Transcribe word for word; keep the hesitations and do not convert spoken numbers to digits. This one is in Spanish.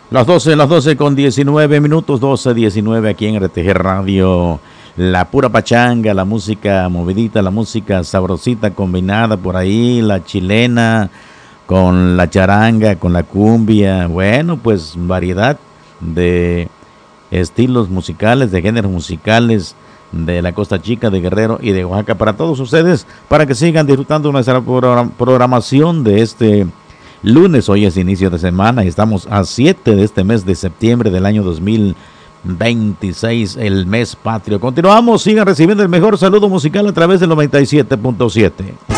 Las doce, las doce con diecinueve minutos, doce diecinueve aquí en R T G Radio. La pura pachanga, la música movidita, la música sabrosita combinada por ahí, la chilena con la charanga, con la cumbia. Bueno, pues variedad de estilos musicales, de géneros musicales de la Costa Chica, de Guerrero y de Oaxaca para todos ustedes, para que sigan disfrutando nuestra programación de este lunes. Hoy es inicio de semana y estamos a siete de este mes de septiembre del año dos mil veintiséis, el mes patrio. Continuamos, sigan recibiendo el mejor saludo musical a través del noventa y siete punto siete.